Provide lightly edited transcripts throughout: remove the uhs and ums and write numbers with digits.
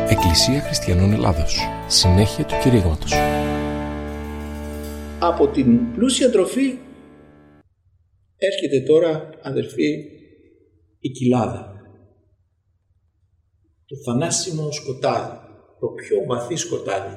Εκκλησία Χριστιανών Ελλάδος. Συνέχεια του κηρύγματος. Από την πλούσια τροφή έρχεται τώρα, αδελφοί, η κοιλάδα. Το θανάσιμο σκοτάδι, το πιο βαθύ σκοτάδι.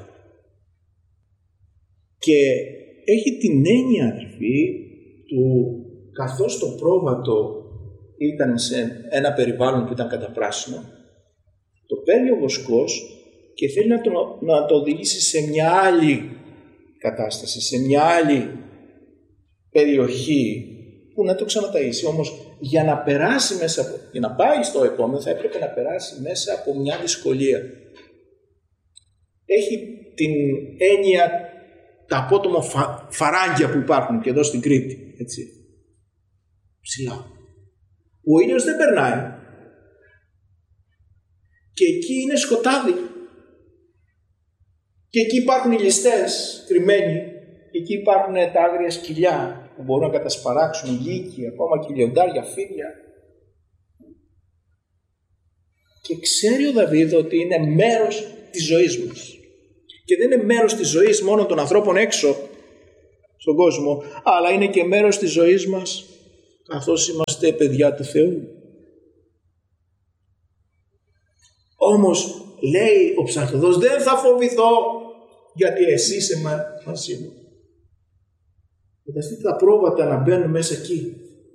Και έχει την έννοια, αδελφοί, του καθώς το πρόβατο ήταν σε ένα περιβάλλον που ήταν καταπράσινο, το παίρνει ο βοσκός και θέλει να το οδηγήσει σε μια άλλη κατάσταση, σε μια άλλη περιοχή που να το ξαναταΐσει. Όμως για να περάσει για να πάει στο επόμενο θα έπρεπε να περάσει μέσα από μια δυσκολία. Έχει την έννοια τα απότομα φαράγγια που υπάρχουν και εδώ στην Κρήτη, έτσι, ψηλά. Ο ήλιος δεν περνάει και εκεί είναι σκοτάδι και εκεί υπάρχουν οι ληστές κρυμμένοι και εκεί υπάρχουν τα άγρια σκυλιά που μπορούν να κατασπαράξουν λύκοι, ακόμα και λιοντάρια, φίδια. Και ξέρει ο Δαβίδ ότι είναι μέρος της ζωής μας. Και δεν είναι μέρος της ζωής μόνο των ανθρώπων έξω στον κόσμο, αλλά είναι και μέρος της ζωής μας καθώς είμαστε παιδιά του Θεού. Όμως λέει ο ψαλτοδός, δεν θα φοβηθώ γιατί εσύ είσαι μαζί μου. Φανταστείτε τα πρόβατα να μπαίνουν μέσα εκεί.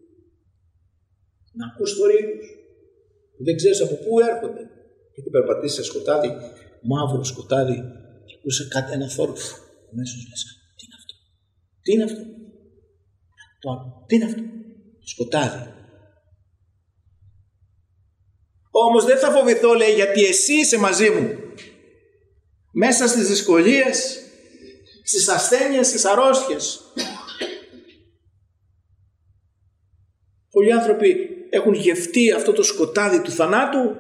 Να ακούς θορύβους. Δεν ξέρεις από πού έρχονται. Γιατί περπατήσεις σε σκοτάδι, μαύρο σκοτάδι, και ακούσε κάτι, ένα θόρυβο. Αμέσως λες, τι είναι αυτό. Τι είναι αυτό. Τι είναι αυτό. Σκοτάδι. Όμως δεν θα φοβηθώ, λέει, γιατί εσύ είσαι μαζί μου. Μέσα στις δυσκολίες, στις ασθένειες, στις αρρώστιες. Πολλοί άνθρωποι έχουν γευτεί αυτό το σκοτάδι του θανάτου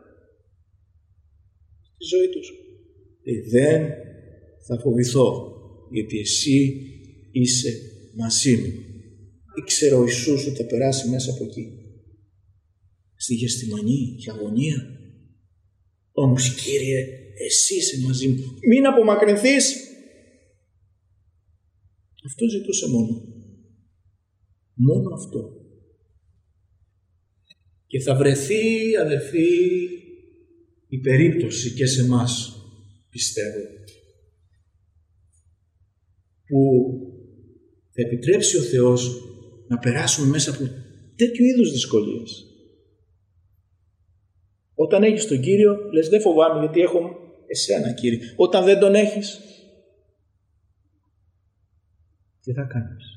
στη ζωή τους. Δεν θα φοβηθώ, γιατί εσύ είσαι μαζί μου. Ήξερε ο Ιησούς ότι θα περάσει μέσα από εκεί. Στη Γεστημανή και αγωνία. Όμως, Κύριε, εσύ είσαι μαζί μου. Μην απομακρυνθείς. Αυτό ζητούσε μόνο. Μόνο αυτό. Και θα βρεθεί, αδελφοί, η περίπτωση και σε εμάς, πιστεύω, που θα επιτρέψει ο Θεός να περάσουμε μέσα από τέτοιου είδους δυσκολίες. Όταν έχεις τον Κύριο, λες δεν φοβάμαι γιατί έχω εσένα, Κύριε. Όταν δεν τον έχεις, τι θα κάνεις.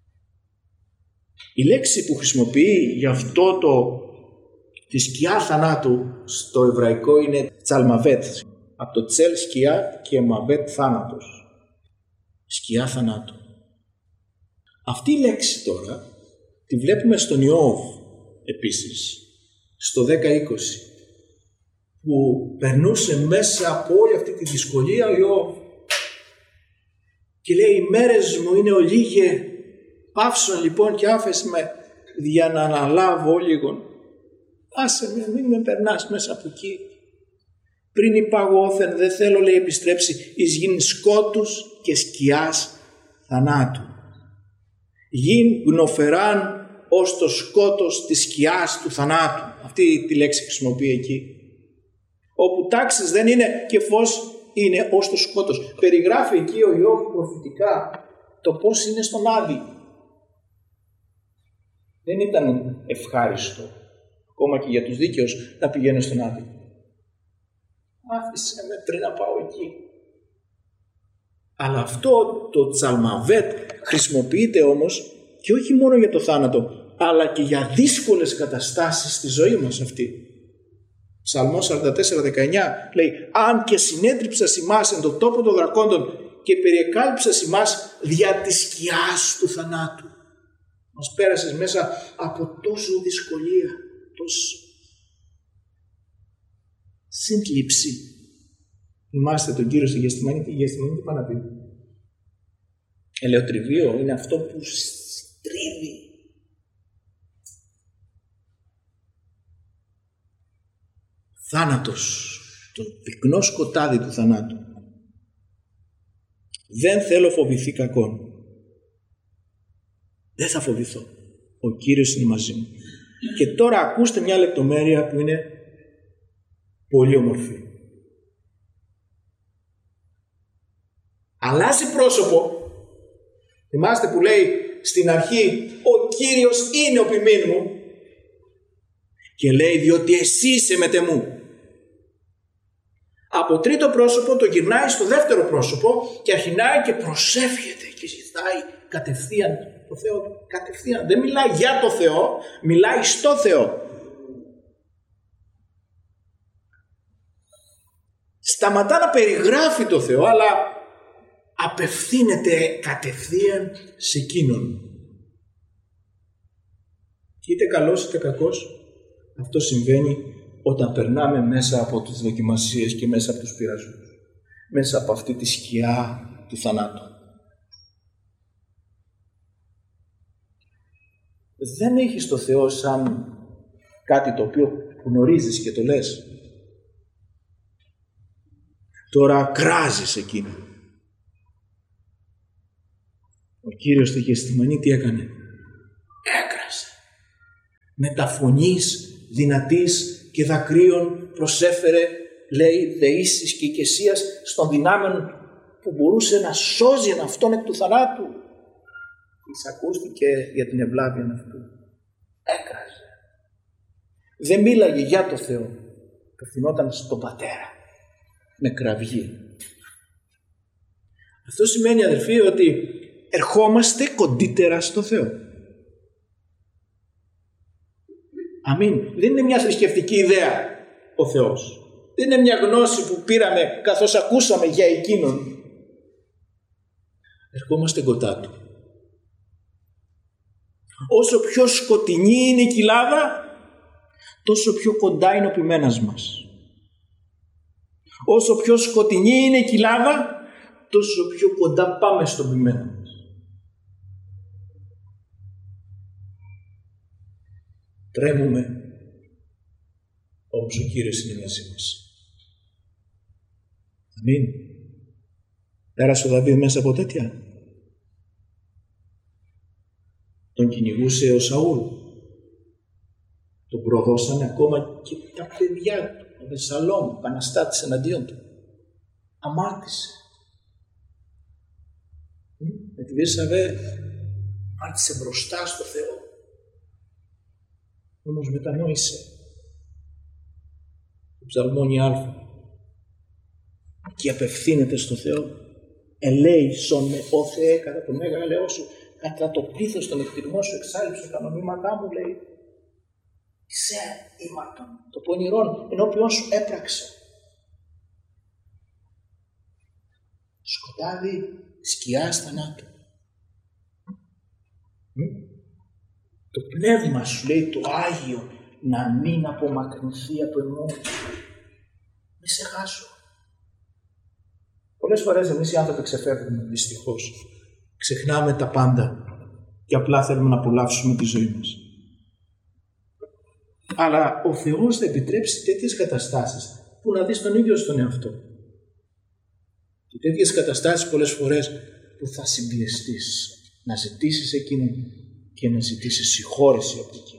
Η λέξη που χρησιμοποιεί για αυτό τη σκιά θανάτου στο εβραϊκό είναι τσαλμαβέτ. Από το τσέλ σκιά και μαβέτ θάνατος. Σκιά θανάτου. Αυτή η λέξη τώρα τη βλέπουμε στον Ιώβ επίσης, στο 10-20, που περνούσε μέσα από όλη αυτή τη δυσκολία ο Ιώβ και λέει οι μέρες μου είναι ολίγε, πάυσον λοιπόν και άφες με για να αναλάβω λίγον. Άσε με, μην με περνάς μέσα από εκεί. Πριν υπαγώθεν δεν θέλω, λέει, επιστρέψει εις γην σκότους και σκιάς θανάτου. Γην γνοφεράν ως το σκότος της σκιάς του θανάτου. Αυτή τη λέξη χρησιμοποιεί εκεί. Όπου τάξεις δεν είναι και φως είναι ως το σκότος. Περιγράφει εκεί ο Ιώβ προφητικά το πώς είναι στον Άδη. Δεν ήταν ευχάριστο ακόμα και για τους δίκαιους να πηγαίνουν στον Άδη. Άφησε με πριν να πάω εκεί. Αλλά αυτό το τσαλμαβέτ χρησιμοποιείται όμως και όχι μόνο για το θάνατο, αλλά και για δύσκολες καταστάσεις στη ζωή μας αυτή. Ψαλμός 44-19 λέει «Αν και συνέτριψας ημάς εν το τόπο των δρακόντων και περιεκάλυψας ημάς δια της σκιάς του θανάτου». Μας πέρασες μέσα από τόσο δυσκολία, τόσο σύντληψη. Θυμάστε τον Κύριο στη Γεστημανή, τη Γεστημανή τι πάει να πει. Ελαιοτριβείο είναι αυτό που στρίβει. Θάνατος. στο πυκνό σκοτάδι του θανάτου. Δεν θέλω φοβηθεί κακόν. Δεν θα φοβηθώ. Ο Κύριος είναι μαζί μου. Και τώρα ακούστε μια λεπτομέρεια που είναι πολύ όμορφη. Αλλάζει πρόσωπο. Θυμάστε που λέει στην αρχή ο Κύριος είναι ο ποιμήν μου, και λέει διότι εσύ είσαι μετεμού. Από τρίτο πρόσωπο το γυρνάει στο δεύτερο πρόσωπο και αρχινάει και προσεύχεται και ζητάει κατευθείαν το Θεό. Κατευθείαν. Δεν μιλάει για το Θεό, μιλάει στο Θεό. Σταματά να περιγράφει το Θεό, αλλά απευθύνεται κατευθείαν σε εκείνον. Και είτε καλός είτε κακός, αυτό συμβαίνει όταν περνάμε μέσα από τις δοκιμασίες και μέσα από τους πειρασμούς, μέσα από αυτή τη σκιά του θανάτου. Δεν έχεις το Θεό σαν κάτι το οποίο γνωρίζεις και το λες. Τώρα κράζεις εκείνο. Ο Κύριος στη Γεθσιμανή τι έκανε? Έκρασε. Μεταφωνής δυνατής και δακρύων προσέφερε, λέει, δεήσεις και οικεσίας στον δυνάμεων που μπορούσε να σώζει αυτόν εκ του θανάτου. Εισακούστηκε για την ευλάβεια αυτού. Έκραζε. Δεν μίλαγε για το Θεό. Απευθυνόταν στον Πατέρα με κραυγή. Αυτό σημαίνει, αδελφοί, ότι ερχόμαστε κοντύτερα στο Θεό. Αμήν. Δεν είναι μια θρησκευτική ιδέα ο Θεός. Δεν είναι μια γνώση που πήραμε καθώς ακούσαμε για εκείνον. Ερχόμαστε κοντά Του. Όσο πιο σκοτεινή είναι η κοιλάδα, τόσο πιο κοντά είναι ο ποιμένας μας. Όσο πιο σκοτεινή είναι η κοιλάδα, τόσο πιο κοντά πάμε στον ποιμένα μας. Τρέμουμε, όμως ο Κύριος είναι μαζί μας. Αμήν. Πέρασε ο Δαβίδ μέσα από τέτοια. Τον κυνηγούσε ο Σαούλ. Τον προδώσανε ακόμα και τα παιδιά του. Ο Βεσσαλόμ επαναστάτησε εναντίον του. Αμάρτησε. Με τη Βέρσαβε αμάρτησε μπροστά στο Θεό. Όμως μετανόησε. Το ψαλμόνι Α και απευθύνεται στο Θεό. Ελέησον με, ο Θεέ, κατά το μέγα ελαιό σου, κατά το πλήθος των εκτιρμών σου εξάλληψε τα νομήματά μου, λέει. Σε ήμαρτον, το πονηρόν ενώπιον σου έπραξε. Σκοτάδι σκιάς θανάτου. Το πνεύμα σου, λέει, το Άγιο, να μην απομακρυνθεί από εμάς. Μη σε χάσω. Πολλές φορές εμείς οι άνθρωποι ξεφεύγουμε, δυστυχώς. Ξεχνάμε τα πάντα και απλά θέλουμε να απολαύσουμε τη ζωή μας. Αλλά ο Θεός θα επιτρέψει τέτοιες καταστάσεις που να δεις τον ίδιο στον εαυτό. Και τέτοιες καταστάσεις πολλές φορές που θα συμπιεστείς να ζητήσεις εκείνον και να ζητήσεις συγχώρεση από εκείνον.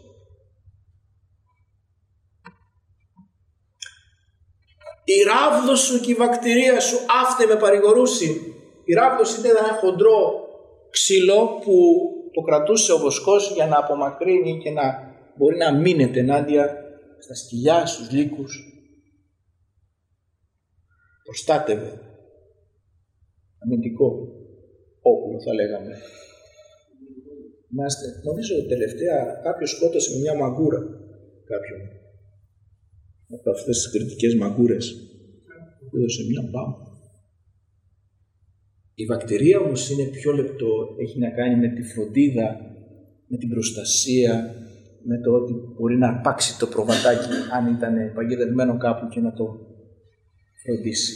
Η ράβδος σου και η βακτηρία σου αύτε με παρηγορούσι. Η ράβδος ήταν ένα χοντρό ξύλο που το κρατούσε ο βοσκός για να απομακρύνει και να μπορεί να μείνεται ενάντια στα σκυλιά, στους λύκους. Προστάτευε. Αμυντικό όπλο θα λέγαμε. Νομίζω τελευταία κάποιος σκότωσε με μια μαγκούρα κάποιον. Από αυτές τις κριτικές μαγκούρες. Έδωσε μια μπάμα. Η βακτηρία όμως είναι πιο λεπτό. Έχει να κάνει με τη φροντίδα, με την προστασία, με το ότι μπορεί να αρπάξει το προβατάκι αν ήταν παγιδευμένο κάπου και να το φροντίσει.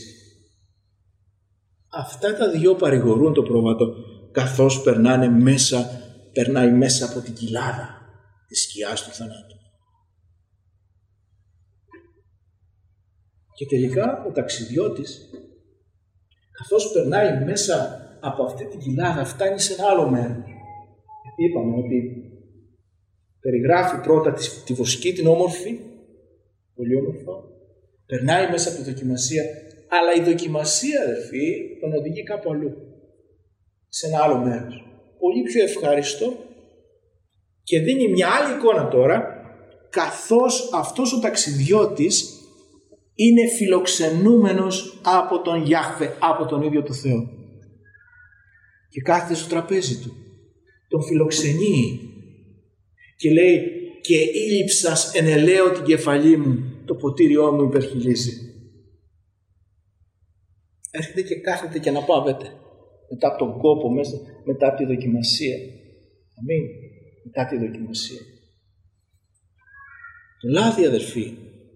Αυτά τα δυο παρηγορούν το πρόβατο καθώς περνάει μέσα από την κοιλάδα της σκιάς του θανάτου. Και τελικά ο ταξιδιώτης, καθώς περνάει μέσα από αυτή την κοιλάδα, φτάνει σε ένα άλλο μέρος. Γιατί είπαμε ότι περιγράφει πρώτα τη βοσκή, την όμορφη, πολύ όμορφα, περνάει μέσα από τη δοκιμασία, αλλά η δοκιμασία, αδερφοί, τον οδηγεί κάπου αλλού, σε ένα άλλο μέρος. Πολύ πιο ευχάριστο, και δίνει μια άλλη εικόνα τώρα, καθώς αυτός ο ταξιδιώτης είναι φιλοξενούμενος από τον Γιάχβε, από τον ίδιο το Θεό. Και κάθεται στο τραπέζι του, τον φιλοξενεί και λέει «Και ήλυψας ενελαίω την κεφαλή μου, το ποτήριό μου υπερχιλίζει». Έρχεται και κάθεται και αναπαύεται μετά από τον κόπο, μετά από τη δοκιμασία. Αμήν. Μετά τη δοκιμασία. Το λάδι, αδερφοί,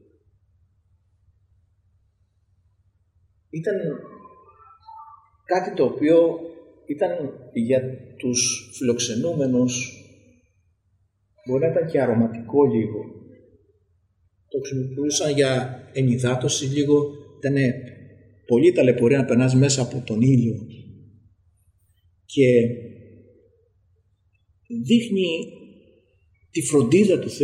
ήταν κάτι το οποίο ήταν για τους φιλοξενούμενους, μπορεί να ήταν και αρωματικό λίγο. Το χρησιμοποιούσαν για ενυδάτωση λίγο, ήταν πολύ ταλαιπωρία να περνάς μέσα από τον ήλιο. Και δείχνει τη φροντίδα του Θεού